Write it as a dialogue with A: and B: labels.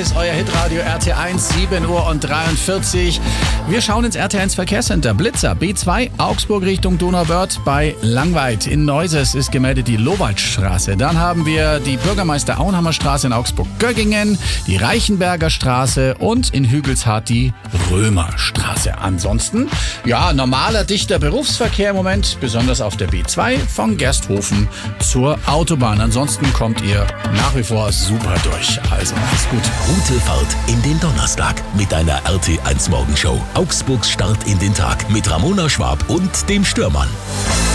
A: ist euer Hitradio RT1, 7:43 Uhr. Wir schauen ins RT1 Verkehrscenter. Blitzer, B2, Augsburg Richtung Donauwörth bei Langweid. In Neuses ist gemeldet die Lowaldstraße. Dann haben wir die Bürgermeister-Auenhammer-Straße in Augsburg-Göggingen, die Reichenberger Straße und in Hügelshardt die Römerstraße. Ansonsten, ja, normaler, dichter Berufsverkehr im Moment, besonders auf der B2 von Gersthofen zur Autobahn. Ansonsten kommt ihr nach wie vor super durch. Also, alles gut.
B: Gute Fahrt in den Donnerstag mit deiner RT1 Morgenshow. Augsburgs Start in den Tag mit Ramona Schwab und dem Stürmann.